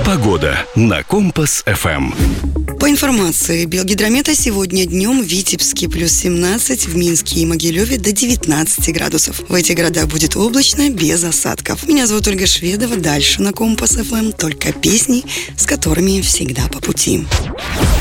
Погода на Компас-ФМ. По информации Белгидромета, сегодня днем в Витебске плюс 17, в Минске и Могилеве до 19 градусов. В этих городах будет облачно, без осадков. Меня зовут Ольга Шведова. Дальше на Компас-ФМ только песни, с которыми всегда по пути.